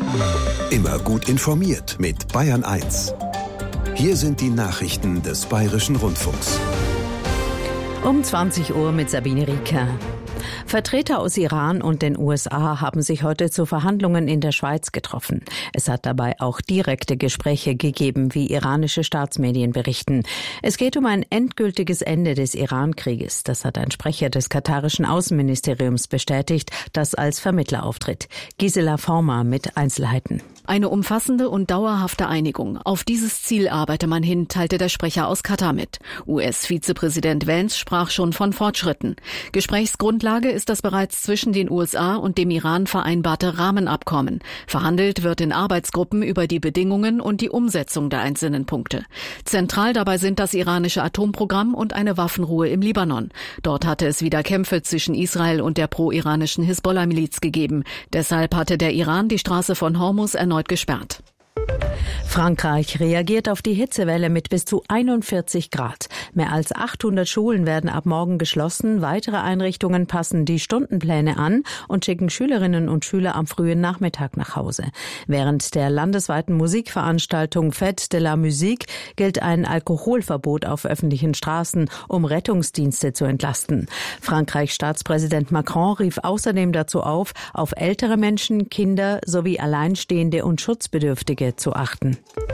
Immer gut informiert mit Bayern 1. Hier sind die Nachrichten des Bayerischen Rundfunks. Um 20 Uhr mit Sabine Rieker. Vertreter aus Iran und den USA haben sich heute zu Verhandlungen in der Schweiz getroffen. Es hat dabei auch direkte Gespräche gegeben, wie iranische Staatsmedien berichten. Es geht um ein endgültiges Ende des Iran-Krieges. Das hat ein Sprecher des katarischen Außenministeriums bestätigt, das als Vermittler auftritt. Gisela Former mit Einzelheiten. Eine umfassende und dauerhafte Einigung. Auf dieses Ziel arbeite man hin, teilte der Sprecher aus Katar mit. US-Vizepräsident Vance sprach schon von Fortschritten. Gesprächsgrundlage ist das bereits zwischen den USA und dem Iran vereinbarte Rahmenabkommen. Verhandelt wird in Arbeitsgruppen über die Bedingungen und die Umsetzung der einzelnen Punkte. Zentral dabei sind das iranische Atomprogramm und eine Waffenruhe im Libanon. Dort hatte es wieder Kämpfe zwischen Israel und der pro-iranischen Hisbollah-Miliz gegeben. Deshalb hatte der Iran die Straße von Hormuz erneut gesperrt. Frankreich reagiert auf die Hitzewelle mit bis zu 41 Grad. Mehr als 800 Schulen werden ab morgen geschlossen. Weitere Einrichtungen passen die Stundenpläne an und schicken Schülerinnen und Schüler am frühen Nachmittag nach Hause. Während der landesweiten Musikveranstaltung Fête de la Musique gilt ein Alkoholverbot auf öffentlichen Straßen, um Rettungsdienste zu entlasten. Frankreichs Staatspräsident Macron rief außerdem dazu auf ältere Menschen, Kinder sowie Alleinstehende und Schutzbedürftige zu achten.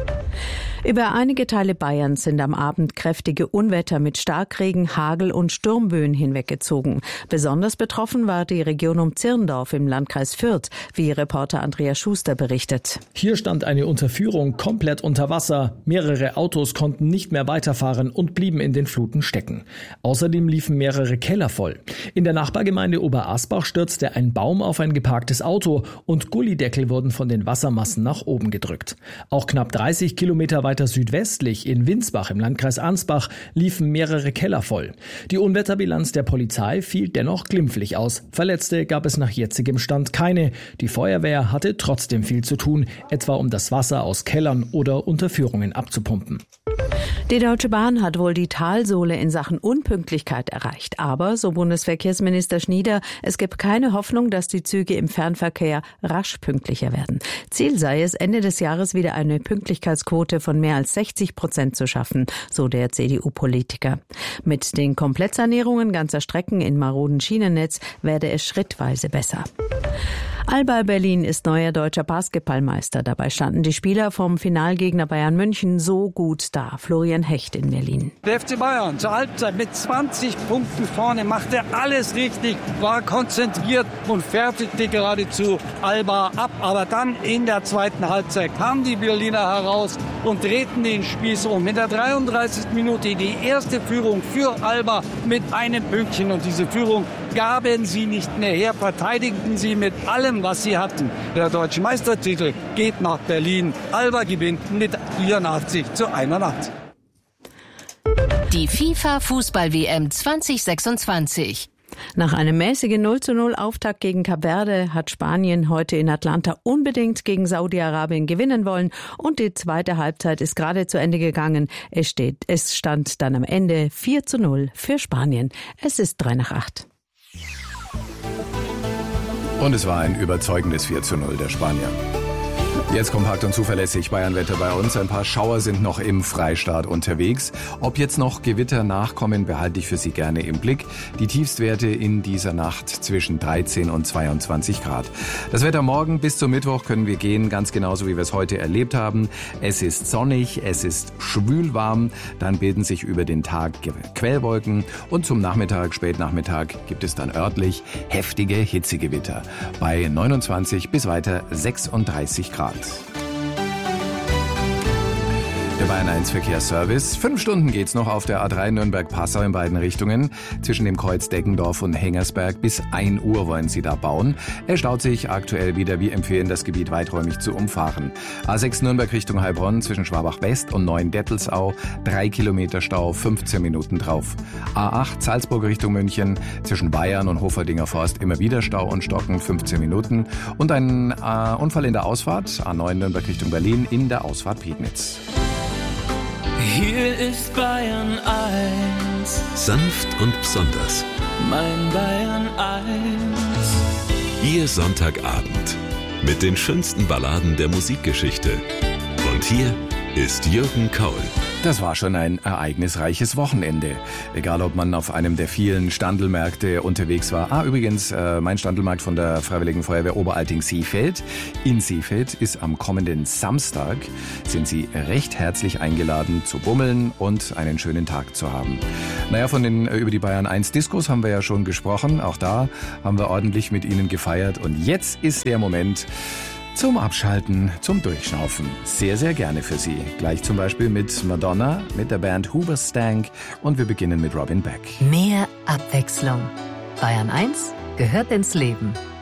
Über einige Teile Bayerns sind am Abend kräftige Unwetter mit Starkregen, Hagel und Sturmböen hinweggezogen. Besonders betroffen war die Region um Zirndorf im Landkreis Fürth, wie Reporter Andreas Schuster berichtet. Hier stand eine Unterführung komplett unter Wasser. Mehrere Autos konnten nicht mehr weiterfahren und blieben in den Fluten stecken. Außerdem liefen mehrere Keller voll. In der Nachbargemeinde Oberasbach stürzte ein Baum auf ein geparktes Auto und Gullideckel wurden von den Wassermassen nach oben gedrückt. Auch knapp 30 Kilometer weiter südwestlich in Winsbach im Landkreis Ansbach liefen mehrere Keller voll. Die Unwetterbilanz der Polizei fiel dennoch glimpflich aus. Verletzte gab es nach jetzigem Stand keine. Die Feuerwehr hatte trotzdem viel zu tun, etwa um das Wasser aus Kellern oder Unterführungen abzupumpen. Die Deutsche Bahn hat wohl die Talsohle in Sachen Unpünktlichkeit erreicht. Aber, so Bundesverkehrsminister Schnieder, es gibt keine Hoffnung, dass die Züge im Fernverkehr rasch pünktlicher werden. Ziel sei es, Ende des Jahres wieder eine Pünktlichkeitsquote von mehr als 60% zu schaffen, so der CDU-Politiker. Mit den Komplettsanierungen ganzer Strecken in maroden Schienennetz werde es schrittweise besser. Alba Berlin ist neuer deutscher Basketballmeister. Dabei standen die Spieler vom Finalgegner Bayern München so gut da. Florian Hecht in Berlin. Der FC Bayern zur Halbzeit mit 20 Punkten vorne, machte alles richtig, war konzentriert und fertigte geradezu Alba ab. Aber dann in der zweiten Halbzeit kamen die Berliner heraus und drehten den Spieß um. In der 33. Minute die erste Führung für Alba mit einem Pünktchen. Und diese Führung gaben sie nicht mehr her, verteidigten sie mit allem, was sie hatten. Der deutsche Meistertitel geht nach Berlin. Alba gewinnt mit 84:81. Die FIFA-Fußball-WM 2026. Nach einem mäßigen 0:0 Auftakt gegen Kap Verde hat Spanien heute in Atlanta unbedingt gegen Saudi-Arabien gewinnen wollen und die zweite Halbzeit ist gerade zu Ende gegangen. Es stand dann am Ende 4:0 für Spanien. Es ist 7:55. Und es war ein überzeugendes 4:0 der Spanier. Jetzt kompakt und zuverlässig Bayernwetter bei uns. Ein paar Schauer sind noch im Freistaat unterwegs. Ob jetzt noch Gewitter nachkommen, behalte ich für Sie gerne im Blick. Die Tiefstwerte in dieser Nacht zwischen 13 und 22 Grad. Das Wetter morgen bis zum Mittwoch können wir gehen, ganz genauso wie wir es heute erlebt haben. Es ist sonnig, es ist schwülwarm, dann bilden sich über den Tag Quellwolken und zum Nachmittag, Spätnachmittag gibt es dann örtlich heftige Hitzegewitter bei 29 bis weiter 36 Grad. Der Bayern 1 Verkehrsservice. 5 Stunden geht's noch auf der A3 Nürnberg-Passau in beiden Richtungen. Zwischen dem Kreuz Deggendorf und Hengersberg bis 1 Uhr wollen sie da bauen. Er staut sich aktuell wieder. Wir empfehlen, das Gebiet weiträumig zu umfahren. A6 Nürnberg Richtung Heilbronn zwischen Schwabach West und Neuendettelsau. 3 Kilometer Stau, 15 Minuten drauf. A8 Salzburg Richtung München zwischen Bayern und Hoferdinger Forst immer wieder Stau und Stocken, 15 Minuten. Und ein Unfall in der Ausfahrt. A9 Nürnberg Richtung Berlin in der Ausfahrt Pegnitz. Hier ist Bayern 1. Sanft und besonders. Mein Bayern 1. Ihr Sonntagabend mit den schönsten Balladen der Musikgeschichte. Und hier ist Jürgen Kaul. Das war schon ein ereignisreiches Wochenende. Egal, ob man auf einem der vielen Standelmärkte unterwegs war. Übrigens, mein Standelmarkt von der Freiwilligen Feuerwehr Oberalting-Seefeld. In Seefeld ist am kommenden Samstag, sind Sie recht herzlich eingeladen zu bummeln und einen schönen Tag zu haben. Naja, über die Bayern 1 Diskos haben wir ja schon gesprochen. Auch da haben wir ordentlich mit Ihnen gefeiert. Und jetzt ist der Moment zum Abschalten, zum Durchschnaufen. Sehr, sehr gerne für Sie. Gleich zum Beispiel mit Madonna, mit der Band Hoobastank und wir beginnen mit Robin Beck. Mehr Abwechslung. Bayern 1 gehört ins Leben.